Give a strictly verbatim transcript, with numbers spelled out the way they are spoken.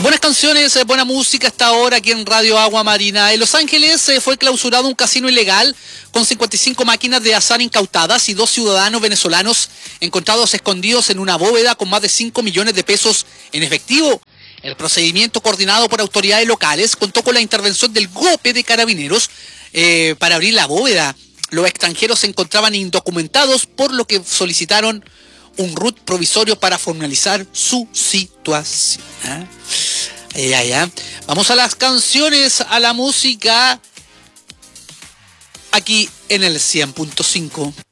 Buenas canciones, eh, buena música hasta ahora aquí en Radio Agua Marina. En Los Ángeles eh, fue clausurado un casino ilegal con cincuenta y cinco máquinas de azar incautadas y dos ciudadanos venezolanos encontrados escondidos en una bóveda con más de cinco millones de pesos en efectivo. El procedimiento, coordinado por autoridades locales, contó con la intervención del GOPE de Carabineros eh, para abrir la bóveda. Los extranjeros se encontraban indocumentados, por lo que solicitaron un R U T provisorio para formalizar su situación. ¿Ah? Ya, ya. Vamos a las canciones, a la música, aquí en el cien punto cinco.